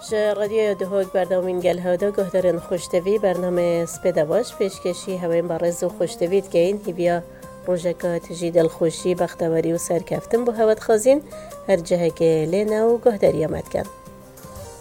رادیو دهوک برنامه گل هادا گهدارن خوشتوی برنامه سپیده باش پیشکشی هوایم بارز و خوشتوید که این هیویا روژکات جیدل خوشی بختواری و سرکفتن بو هوت خازین هر جهه که لینا و گهداری آمد کن.